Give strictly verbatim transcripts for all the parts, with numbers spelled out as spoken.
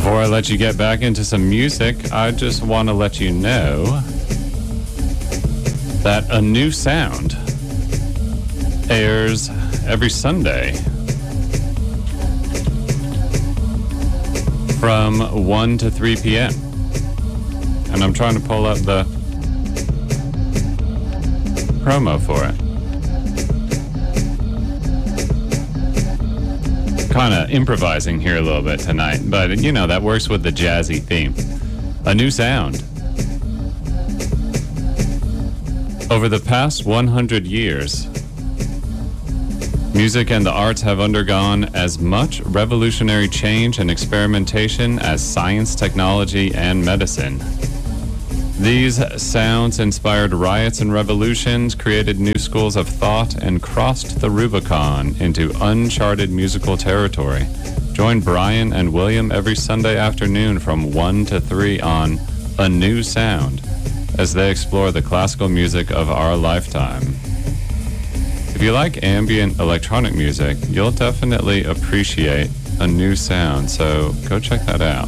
Before I let you get back into some music, I just want to let you know that A New Sound airs every Sunday from one to three p.m. And I'm trying to pull up the promo for it. Kind of improvising here a little bit tonight, but you know, that works with the jazzy theme. A New Sound. Over the past one hundred years, music and the arts have undergone as much revolutionary change and experimentation as science, technology, and medicine. These sounds inspired riots and revolutions, created new schools of thought, and crossed the Rubicon into uncharted musical territory. Join Brian and William every Sunday afternoon from one to three on A New Sound as they explore the classical music of our lifetime. If you like ambient electronic music, you'll definitely appreciate A New Sound, so go check that out.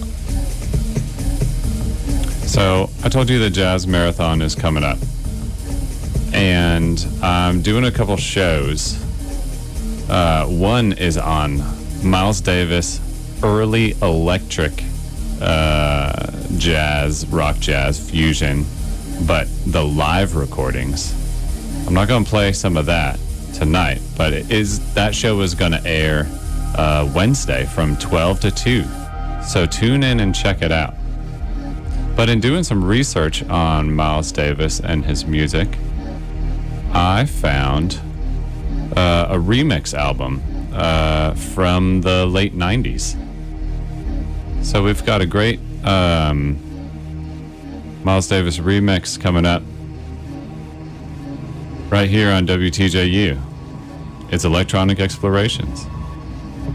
So I told you the Jazz Marathon is coming up, and I'm doing a couple shows. Uh, one is on Miles Davis early electric uh, jazz, rock jazz fusion, but the live recordings. I'm not going to play some of that tonight, but it is that show is going to air uh, Wednesday from twelve to two. So tune in and check it out. But in doing some research on Miles Davis and his music, I found uh, a remix album uh, from the late nineties. So we've got a great um, Miles Davis remix coming up right here on W T J U. It's Electronic Explorations.